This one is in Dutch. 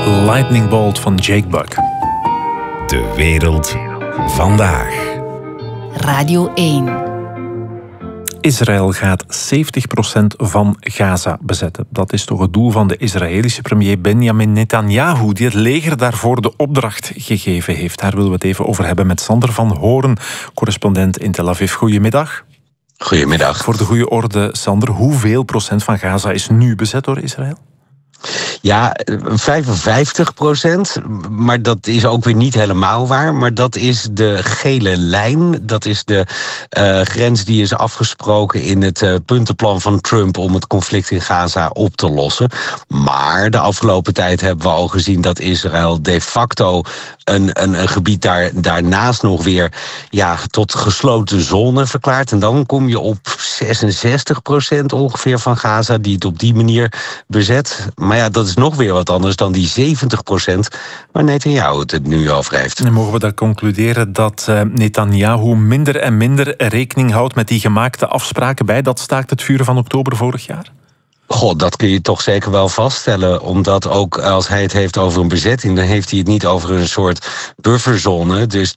Lightning Bolt van Jake Buck. De wereld vandaag. Radio 1. Israël gaat 70% van Gaza bezetten. Dat is toch het doel van de Israëlische premier Benjamin Netanyahu, die het leger daarvoor de opdracht gegeven heeft. Daar willen we het even over hebben met Sander van Hoorn, correspondent in Tel Aviv. Goedemiddag. Goedemiddag. Voor de goede orde, Sander, hoeveel procent van Gaza is nu bezet door Israël? Ja, 55%, maar dat is ook weer niet helemaal waar. Maar dat is de gele lijn. Dat is de grens die is afgesproken in het puntenplan van Trump om het conflict in Gaza op te lossen. Maar de afgelopen tijd hebben we al gezien dat Israël de facto een gebied daarnaast nog weer tot gesloten zone verklaart. En dan kom je op 66% ongeveer van Gaza die het op die manier bezet. Maar ja, dat is nog weer wat anders dan die 70% waar Netanyahu het nu over heeft. En mogen we dan concluderen dat Netanyahu minder en minder rekening houdt met die gemaakte afspraken bij dat staakt het vuren van oktober vorig jaar? God, dat kun je toch zeker wel vaststellen. Omdat ook als hij het heeft over een bezetting, dan heeft hij het niet over een soort bufferzone. Dus